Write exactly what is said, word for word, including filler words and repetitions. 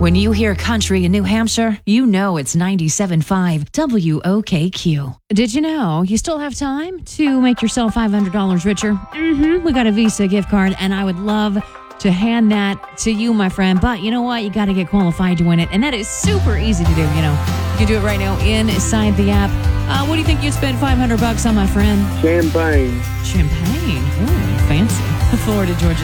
When you hear country in New Hampshire, you know it's ninety-seven point five W O K Q. Did you know you still have time to make yourself five hundred dollars richer? Mm-hmm. We got a Visa gift card, and I would love to hand that to you, my friend. But you know what? You got to get qualified to win it, and that is super easy to do, you know. You can do it right now inside the app. Uh, what do you think you'd spend five hundred bucks on, my friend? Champagne. Champagne. Ooh, fancy. Florida Georgia